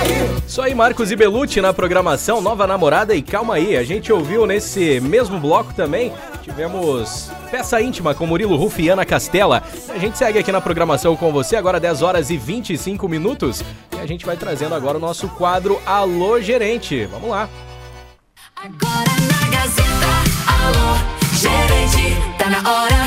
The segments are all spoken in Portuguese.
Isso aí, Marcos e Belucci na programação Nova Namorada e Calma Aí. A gente ouviu nesse mesmo bloco também, tivemos Peça Íntima com Murilo Ruff e Ana Castela. A gente segue aqui na programação com você, agora 10 horas e 25 minutos. E a gente vai trazendo agora o nosso quadro Alô Gerente. Vamos lá. Agora na Gazeta, alô, gerente, tá na hora.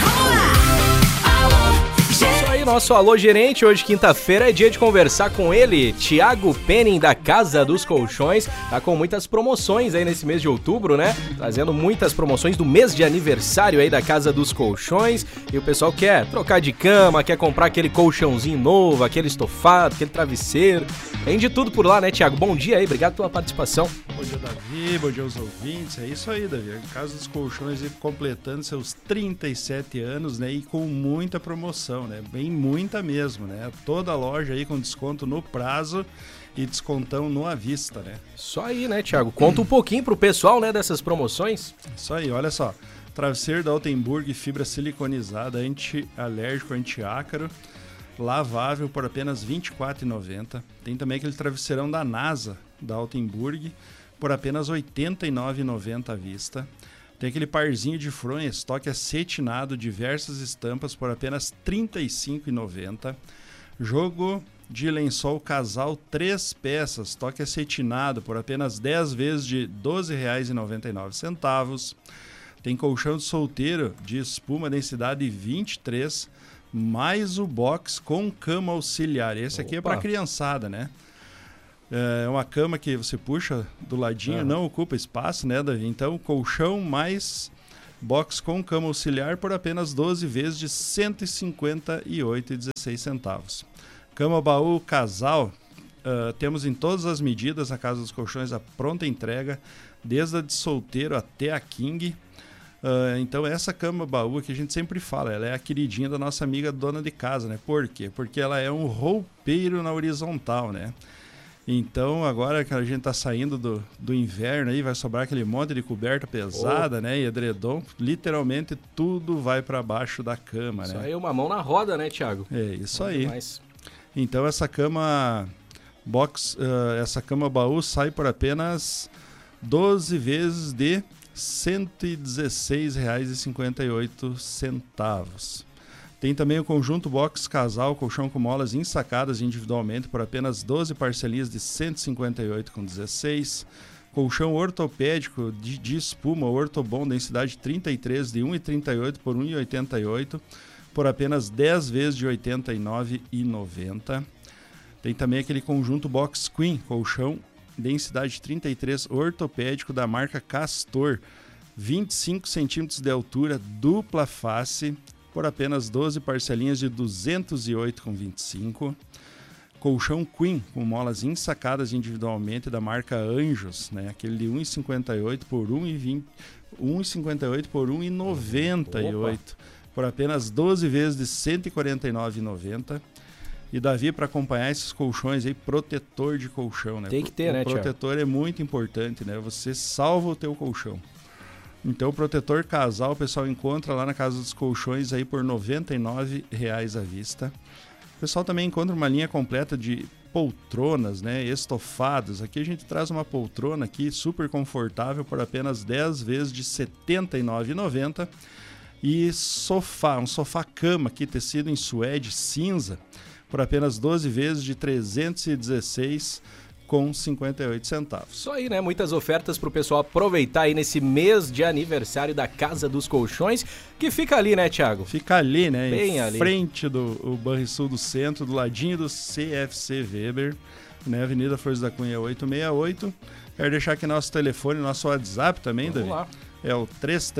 Isso aí, nosso Alô Gerente, hoje quinta-feira é dia de conversar com ele, Thiago Penning da Casa dos Colchões, tá com muitas promoções aí nesse mês de outubro, né? Trazendo muitas promoções do mês de aniversário aí da Casa dos Colchões, e o pessoal quer trocar de cama, quer comprar aquele colchãozinho novo, aquele estofado, aquele travesseiro, tem de tudo por lá, né, Thiago? Bom dia aí, obrigado pela participação. Bom dia, Davi, bom dia aos ouvintes, é isso aí, Davi, a Casa dos Colchões completando seus 37 anos, né, e com muita promoção, né, bem muita mesmo, né, toda loja aí com desconto no prazo e descontão no à vista, né. Isso aí, né, Thiago? Conta um pouquinho pro pessoal, né, dessas promoções. Isso aí, olha só, travesseiro da Altenburg, fibra siliconizada, anti-alérgico, anti-ácaro, lavável por apenas R$ 24,90. Tem também aquele travesseirão da NASA, da Altenburg, por apenas R$ 89,90 à vista. Tem aquele parzinho de fronha, estoque acetinado, diversas estampas, por apenas R$ 35,90. Jogo de lençol casal 3 peças, estoque acetinado, por apenas 10 vezes de R$ 12,99. Tem colchão de solteiro de espuma densidade 23, mais o box com cama auxiliar. Esse aqui é para criançada, né? É uma cama que você puxa do ladinho, não ocupa espaço, né, Davi? Então, colchão mais box com cama auxiliar por apenas 12 vezes de R$ 158,16. Cama baú casal, temos em todas as medidas a Casa dos Colchões a pronta entrega, desde a de solteiro até a king. Então essa cama baú que a gente sempre fala, ela é a queridinha da nossa amiga dona de casa, né? Por quê? Porque ela é um roupeiro na horizontal, né? Então agora que a gente tá saindo do inverno aí, vai sobrar aquele monte de coberta pesada, né? E edredom, literalmente tudo vai para baixo da cama, né? Isso aí é uma mão na roda, né, Thiago? É isso aí. Demais. Então essa cama box, essa cama baú sai por apenas 12 vezes de R$ 116,58. Tem também o conjunto box casal, colchão com molas ensacadas individualmente por apenas 12 parcelinhas de R$ 158,16. Colchão ortopédico de espuma Ortobon, densidade 33, de 1,38 por 1,88, por apenas 10 vezes de R$ 89,90. Tem também aquele conjunto box queen, colchão densidade 33, ortopédico da marca Castor, 25 centímetros de altura, dupla face, por apenas 12 parcelinhas de R$ 208,25. Colchão Queen, com molas ensacadas individualmente da marca Anjos, né? Aquele de 1,58 por 1,58 por 1,98, por apenas 12 vezes de R$ 149,90. E Davi, para acompanhar esses colchões aí, protetor de colchão, né? Tem que ter, né, Thiago? O protetor é muito importante, né? Você salva o teu colchão. Então, o protetor casal, o pessoal encontra lá na Casa dos Colchões aí por R$ 99,00 à vista. O pessoal também encontra uma linha completa de poltronas, né? Estofados. Aqui a gente traz uma poltrona aqui super confortável por apenas 10 vezes de R$ 79,90. E sofá, um sofá-cama aqui, tecido em suede cinza, por apenas 12 vezes de R$ 316,58. Isso aí, né? Muitas ofertas pro pessoal aproveitar aí nesse mês de aniversário da Casa dos Colchões, que fica ali, né, Thiago? Fica ali, né? Bem em ali. Frente do Banrisul do Centro, do ladinho do CFC Weber, né? Avenida Flores da Cunha 868. Quero deixar aqui nosso telefone, nosso WhatsApp também, Davi. Vamos lá. É o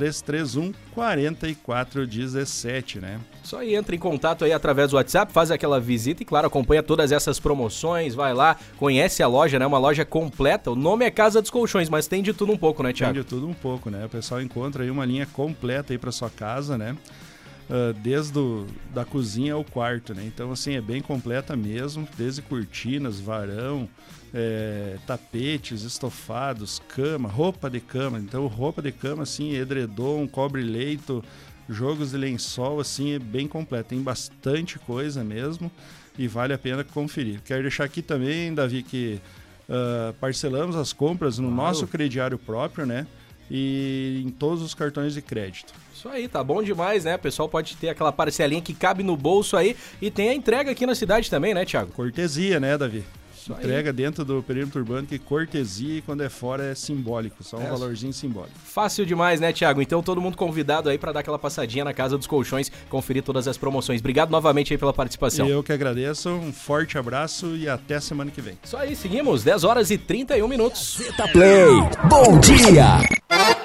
3331-4417, né? Só aí, entra em contato aí através do WhatsApp, faz aquela visita e, claro, acompanha todas essas promoções, vai lá, conhece a loja, né? Uma loja completa. O nome é Casa dos Colchões, mas tem de tudo um pouco, né, Thiago? Tem de tudo um pouco, né? O pessoal encontra aí uma linha completa aí para sua casa, né? Desde da cozinha ao quarto, né? Então, assim, é bem completa mesmo, desde cortinas, varão, tapetes, estofados, cama, roupa de cama. Então, roupa de cama, assim, edredom, cobre-leito, jogos de lençol, assim, é bem completo. Tem bastante coisa mesmo e vale a pena conferir. Quero deixar aqui também, Davi, que Parcelamos as compras no nosso crediário próprio, né? E em todos os cartões de crédito. Isso aí, tá bom demais, né? O pessoal pode ter aquela parcelinha que cabe no bolso aí. E tem a entrega aqui na cidade também, né, Thiago? Cortesia, né, Davi? Isso entrega aí. Dentro do perímetro urbano, que cortesia, e quando é fora é simbólico, só um valorzinho simbólico. Fácil demais, né, Thiago? Então todo mundo convidado aí pra dar aquela passadinha na Casa dos Colchões, conferir todas as promoções. Obrigado novamente aí pela participação. Eu que agradeço, um forte abraço e até semana que vem. Isso aí, seguimos, 10 horas e 31 minutos. Gazeta Play, bom dia!